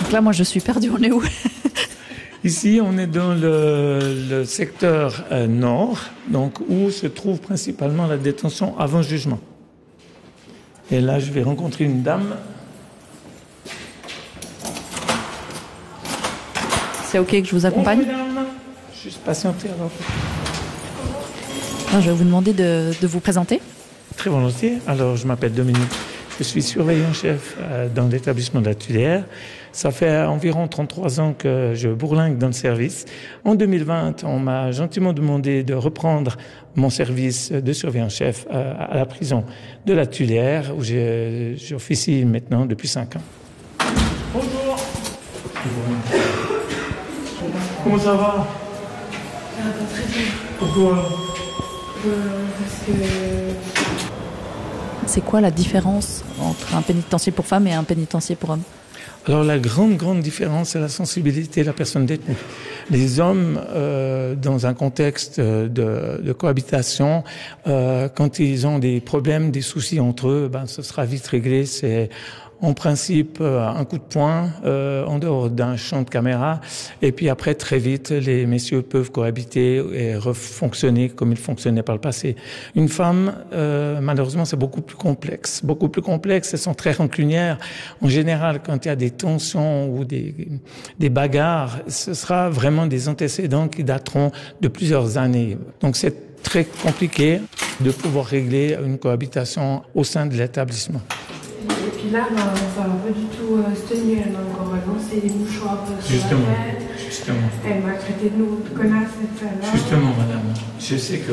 Donc là, moi, je suis perdue. On est où? Ici, on est dans le secteur nord, donc où se trouve principalement la détention avant jugement. Et là, je vais rencontrer une dame. C'est OK que je vous accompagne? Bonjour, madame. Juste patienter alors. Non, je vais vous demander de vous présenter. Très volontiers. Alors, je m'appelle Dominique. Je suis surveillant-chef dans l'établissement de la Tulière. Ça fait environ 33 ans que je bourlingue dans le service. En 2020, on m'a gentiment demandé de reprendre mon service de surveillant-chef à la prison de la Tulière, où j'officie maintenant depuis 5 ans. Bonjour. Comment ça va? Ça va très bien. Pourquoi? Parce que... C'est quoi la différence entre un pénitencier pour femmes et un pénitencier pour hommes? Alors la grande différence, c'est la sensibilité de la personne détenue. Les hommes, dans un contexte de cohabitation, quand ils ont des problèmes, des soucis entre eux, ce sera vite réglé. C'est en principe un coup de poing en dehors d'un champ de caméra, et puis après très vite les messieurs peuvent cohabiter et refonctionner comme ils fonctionnaient par le passé. Une femme, malheureusement, c'est beaucoup plus complexe. Elles sont très rancunières. En général, quand il y a des tensions ou des bagarres, ce sera vraiment des antécédents qui dateront de plusieurs années. Donc c'est très compliqué de pouvoir régler une cohabitation au sein de l'établissement. Et puis là, ça va pas du tout se tenir. Elle m'a encore lancé des mouchoirs sur la tête. Justement. Elle m'a traité de nous de connasses, etc. Justement, madame. Je sais que